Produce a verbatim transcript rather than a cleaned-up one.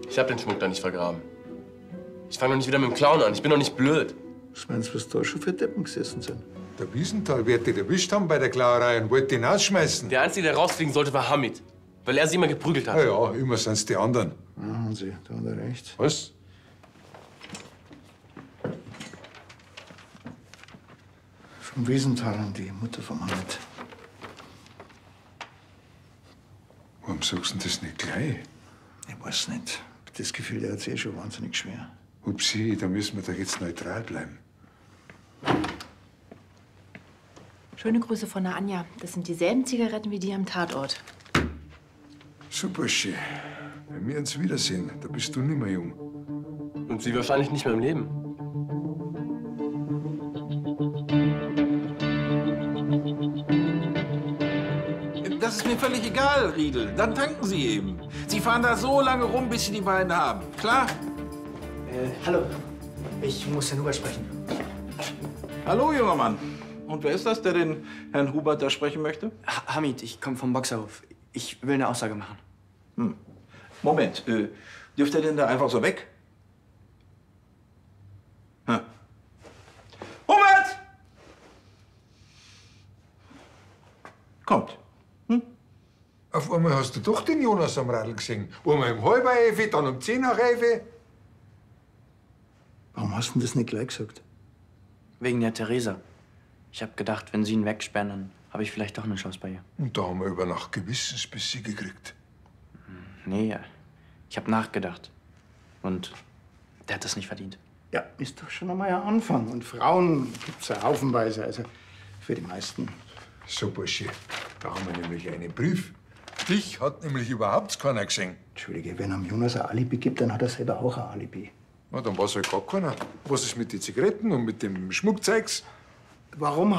Ich hab den Schmuck da nicht vergraben. Ich fange doch nicht wieder mit dem Clown an. Ich bin doch nicht blöd. Was meinst du, was da schon für Deppen gesessen sind? Der Wiesenthal wird dich erwischt haben bei der Klauerei und wollte ihn rausschmeißen. Der Einzige, der rausfliegen sollte, war Hamid. Weil er sie immer geprügelt hat. Na ja, immer sind's die anderen. Ja, Hansi, da hat er recht. Was? Vom Wiesenthal und die Mutter vom Hamid. Warum sagst du denn das nicht gleich? Ich weiß nicht. Ich hab das Gefühl, der hat's eh schon wahnsinnig schwer. Upsi, da müssen wir doch jetzt neutral bleiben. Schöne Grüße von der Anja. Das sind dieselben Zigaretten wie die am Tatort. So, Bursche, wenn wir uns wiedersehen, da bist du nicht mehr jung. Und sie wahrscheinlich nicht mehr im Leben. Das ist mir völlig egal, Riedel. Dann tanken Sie eben. Sie fahren da so lange rum, bis Sie die beiden haben. Klar? Äh, hallo. Ich muss Herrn Huber sprechen. Hallo, junger Mann. Und wer ist das, der den Herrn Hubert da sprechen möchte? Ha Hamid, ich komme vom Boxerhof. Ich will eine Aussage machen. Hm. Moment, äh, dürft ihr denn da einfach so weg? Hm. Hubert! Kommt. Auf einmal hast du doch den Jonas am Radl gesehen. Einmal um halber Elfe, dann um zehn nach Elfe. Warum hast du denn das nicht gleich gesagt? Wegen der Theresa. Ich habe gedacht, wenn Sie ihn wegsperren, dann habe ich vielleicht doch eine Chance bei ihr. Und da haben wir über Nacht Gewissensbisse gekriegt. Nee, ich habe nachgedacht. Und der hat das nicht verdient. Ja, ist doch schon einmal ein Anfang. Und Frauen gibt's ja haufenweise, also für die meisten. So, Bursche, da haben wir nämlich einen Brief. Dich hat nämlich überhaupt keiner gesehen. Entschuldige, wenn am Jonas ein Alibi gibt, dann hat er selber auch ein Alibi. Na, dann war's halt gar keiner. Was ist mit den Zigaretten und mit dem Schmuckzeugs? Warum